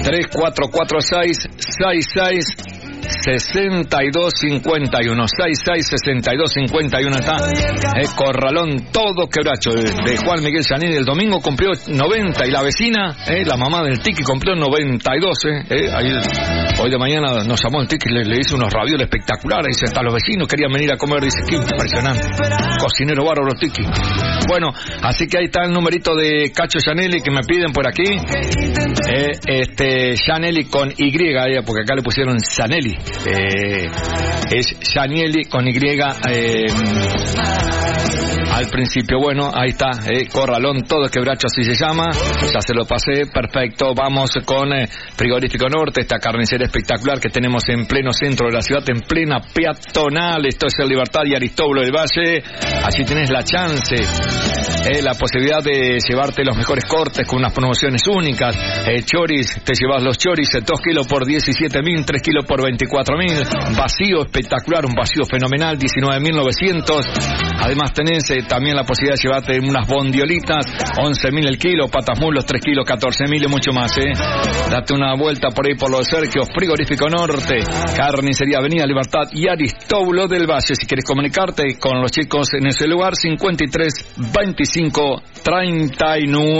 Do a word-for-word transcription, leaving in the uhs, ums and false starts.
tres cuatro cuatro seis, seis seis sesenta y dos cincuenta y uno, seis seis sesenta y dos cincuenta y uno está el Corralón Todo Quebracho de, de Juan Miguel Giannelli. El domingo cumplió noventa y la vecina, eh, la mamá del Tiki, cumplió noventa y dos. Eh, eh, ahí, hoy de mañana nos llamó el Tiki, le, le hizo unos ravioles espectaculares. Dice, hasta los vecinos querían venir a comer. Dice, qué impresionante, cocinero bárbaro Tiki. Bueno, así que ahí está el numerito de Cacho Giannelli que me piden por aquí. Eh, este Giannelli con Y, eh, porque acá le pusieron Giannelli. Eh, es Giannelli con Y eh, al principio. Bueno, ahí está, eh, Corralón Todo Quebracho, así se llama. Ya se lo pasé, perfecto. Vamos con eh, Frigorífico Norte, esta carnicería espectacular que tenemos en pleno centro de la ciudad, en plena peatonal. Esto es el Libertad y Aristóbulo del Valle. Allí tenés la chance, eh, la posibilidad de llevarte los mejores cortes con unas promociones únicas. Eh, choris, te llevas los choris, dos kilos por diecisiete mil, tres kilos por veinticuatro mil. Vacío espectacular, un vacío fenomenal, diecinueve mil novecientos. Además tenés eh, también la posibilidad de llevarte unas bondiolitas, once mil el kilo, patas mulos, tres kilos, catorce mil y mucho más, eh. Date una vuelta por ahí por los Sergio, Frigorífico Norte, Carnicería Avenida Libertad y Aristóbulo del Valle. Si quieres comunicarte con los chicos en ese lugar, cincuenta y tres veinticinco treinta y nueve.